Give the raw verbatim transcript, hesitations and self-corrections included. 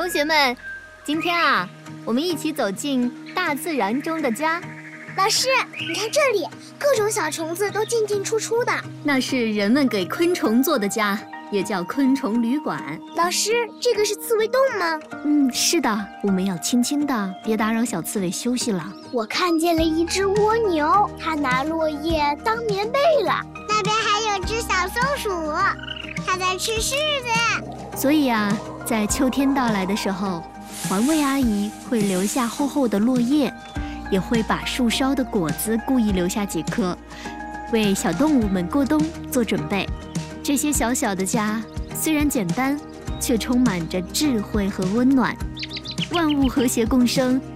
同学们，今天啊，我们一起走进大自然中的家。 老师，你看这里，各种小虫子都进进出出的。 那是人们给昆虫做的家，也叫昆虫旅馆。 老师，这个是刺猬洞吗？ 嗯，是的，我们要轻轻的，别打扰小刺猬休息了。 我看见了一只蜗牛，它拿落叶当棉被了。 那边还有只小松鼠，它在吃柿子。 所以啊，在秋天到来的时候，环卫阿姨会留下厚厚的落叶，也会把树梢的果子故意留下几颗，为小动物们过冬做准备。这些小小的家虽然简单，却充满着智慧和温暖。万物和谐共生，